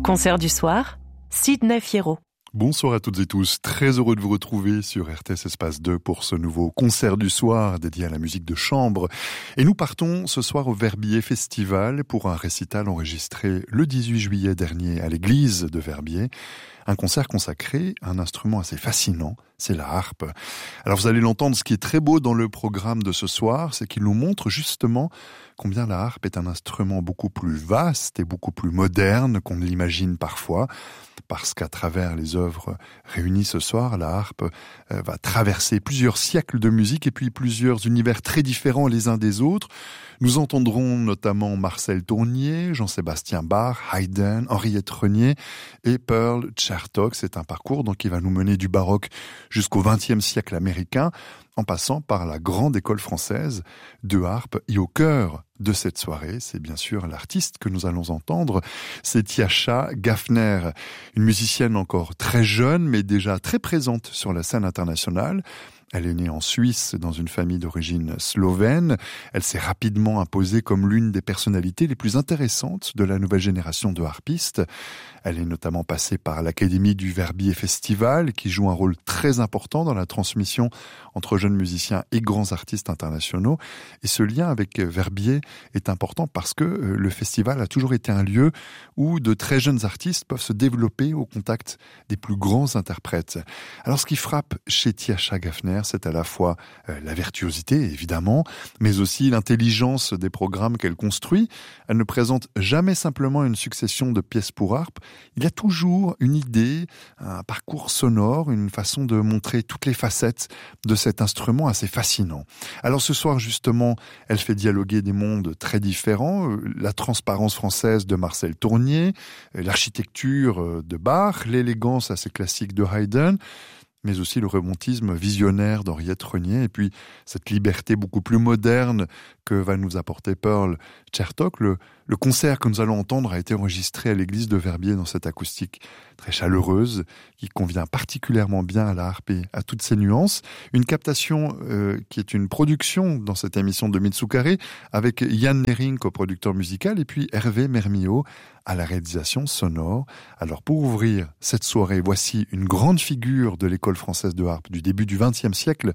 Concert du soir, Sidney Fierro. Bonsoir à toutes et tous, très heureux de vous retrouver sur RTS Espace 2 pour ce nouveau concert du soir dédié à la musique de chambre. Et nous partons ce soir au Verbier Festival pour un récital enregistré le 18 juillet dernier à l'église de Verbier. Un concert consacré à un instrument assez fascinant, c'est la harpe. Alors vous allez l'entendre, ce qui est très beau dans le programme de ce soir, c'est qu'il nous montre justement combien la harpe est un instrument beaucoup plus vaste et beaucoup plus moderne qu'on ne l'imagine parfois. Parce qu'à travers les œuvres réunies ce soir, la harpe va traverser plusieurs siècles de musique et puis plusieurs univers très différents les uns des autres. Nous entendrons notamment Marcel Tournier, Jean-Sébastien Bach, Haydn, Henriette Renier et Pearl Chertok. C'est un parcours donc qui va nous mener du baroque jusqu'au XXe siècle américain, en passant par la grande école française de harpe. Et au cœur de cette soirée, c'est bien sûr l'artiste que nous allons entendre, c'est Tiascha Gaffner, une musicienne encore très jeune, mais déjà très présente sur la scène internationale. Elle est née en Suisse dans une famille d'origine slovène. Elle s'est rapidement imposée comme l'une des personnalités les plus intéressantes de la nouvelle génération de harpistes. Elle est notamment passée par l'Académie du Verbier Festival, qui joue un rôle très important dans la transmission entre jeunes musiciens et grands artistes internationaux. Et ce lien avec Verbier est important parce que le festival a toujours été un lieu où de très jeunes artistes peuvent se développer au contact des plus grands interprètes. Alors ce qui frappe chez Tiascha Gaffner, c'est à la fois la virtuosité, évidemment, mais aussi l'intelligence des programmes qu'elle construit. Elle ne présente jamais simplement une succession de pièces pour harpe. Il y a toujours une idée, un parcours sonore, une façon de montrer toutes les facettes de cet instrument assez fascinant. Alors ce soir, justement, elle fait dialoguer des mondes très différents. La transparence française de Marcel Tournier, l'architecture de Bach, l'élégance assez classique de Haydn, mais aussi le romantisme visionnaire d'Henriette Renier, et puis cette liberté beaucoup plus moderne que va nous apporter Pearl Chertok. Le concert que nous allons entendre a été enregistré à l'église de Verbier dans cette acoustique très chaleureuse, qui convient particulièrement bien à la harpe et à toutes ses nuances. Une captation qui est une production dans cette émission de Mitsukaré, avec Yann Nering, coproducteur musical, et puis Hervé Mermillot à la réalisation sonore. Alors pour ouvrir cette soirée, voici une grande figure de l'école française de harpe du début du XXe siècle,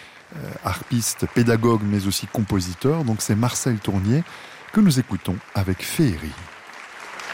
harpiste, pédagogue mais aussi compositeur, donc c'est Marcel Tournier que nous écoutons avec féerie.